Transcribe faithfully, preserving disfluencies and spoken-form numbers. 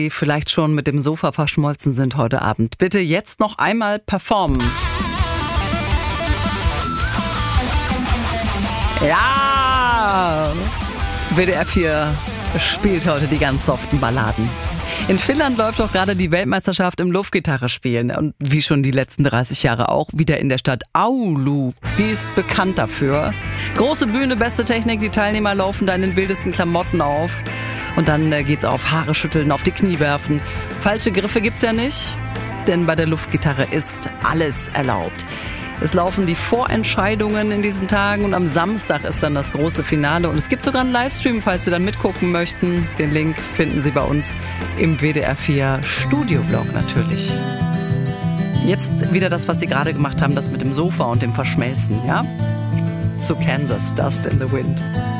die vielleicht schon mit dem Sofa verschmolzen sind heute Abend. Bitte jetzt noch einmal performen. Ja! W D R vier spielt heute die ganz soften Balladen. In Finnland läuft auch gerade die Weltmeisterschaft im Luftgitarre spielen. Und wie schon die letzten dreißig Jahre auch, wieder in der Stadt Oulu. Die ist bekannt dafür. Große Bühne, beste Technik, die Teilnehmer laufen da in den wildesten Klamotten auf. Und dann äh, geht's auf Haare schütteln, auf die Knie werfen. Falsche Griffe gibt's ja nicht, denn bei der Luftgitarre ist alles erlaubt. Es laufen die Vorentscheidungen in diesen Tagen und am Samstag ist dann das große Finale. Und es gibt sogar einen Livestream, falls Sie dann mitgucken möchten. Den Link finden Sie bei uns im W D R vier Studioblog natürlich. Jetzt wieder das, was Sie gerade gemacht haben, das mit dem Sofa und dem Verschmelzen, ja? Zu Kansas, Dust in the Wind.